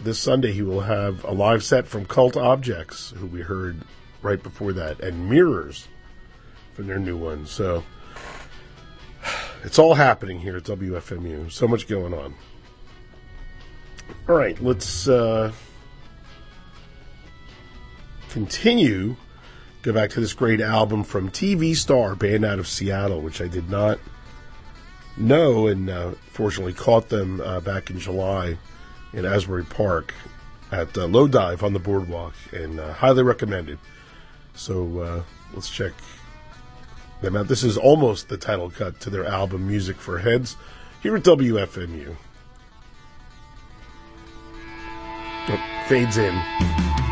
this Sunday he will have a live set from Cult Objects, who we heard right before that, and Mirrors from their new one. So it's all happening here at WFMU. So much going on. All right, let's continue. Go back to this great album from TV Star, band out of Seattle, which I did not know, and fortunately caught them back in July in Asbury Park at Low Dive on the boardwalk, and highly recommended. So let's check them out. This is almost the title cut to their album Music for Heads here at WFMU. Fades in.